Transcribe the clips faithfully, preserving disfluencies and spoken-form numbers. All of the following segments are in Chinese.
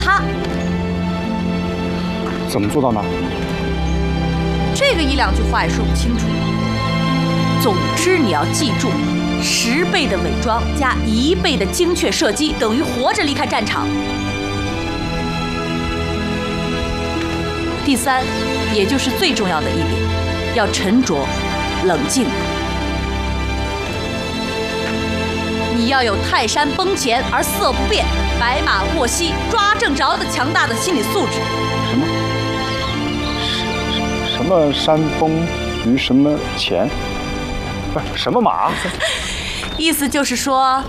他。 怎么做到呢？ 这个一两句话也说不清楚。总之你要记住，十倍的伪装加一倍的精确射击，等于活着离开战场。第三，也就是最重要的一点，要沉着、冷静。你要有泰山崩前而色不变，白马过隙抓正着的强大的心理素质。 什么？什么山崩于什么前？不是什么马？ 意思就是说，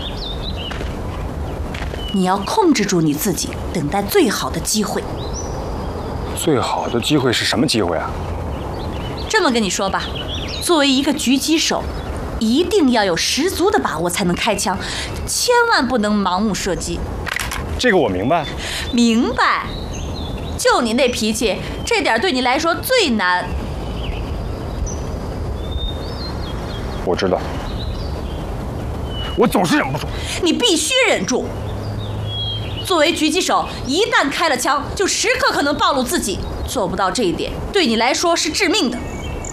你要控制住你自己，等待最好的机会。 最好的机会是什么机会啊？ 这么跟你说吧，作为一个狙击手，一定要有十足的把握才能开枪，千万不能盲目射击。 这个我明白。 明白？就你那脾气，这点对你来说最难。 我知道，我总是忍不住。 你必须忍住。作为狙击手，一旦开了枪，就时刻可能暴露自己。做不到这一点，对你来说是致命的。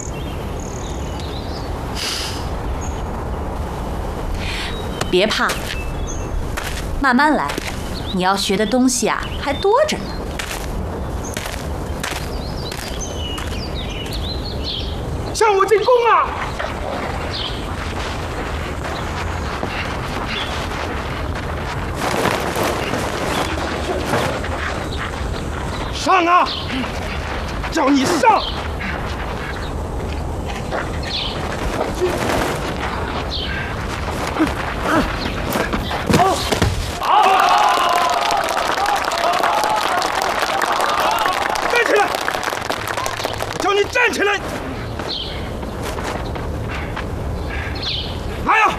别怕，慢慢来。你要学的东西啊，还多着呢。 向我进攻啊！上啊！叫你上！站起来！我叫你站起来！来呀！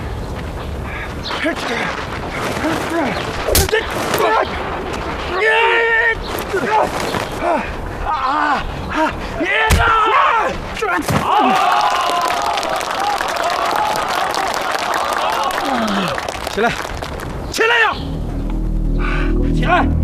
啊！你啊！起来！起来呀！起来！